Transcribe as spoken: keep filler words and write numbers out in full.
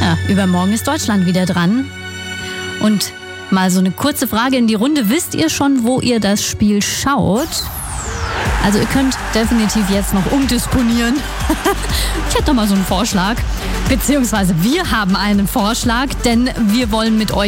Ja, übermorgen ist Deutschland wieder dran. Und mal so eine kurze Frage in die Runde. Wisst ihr schon, wo ihr das Spiel schaut? Also ihr könnt definitiv jetzt noch umdisponieren. Ich hätte noch mal so einen Vorschlag. Beziehungsweise wir haben einen Vorschlag, denn wir wollen mit euch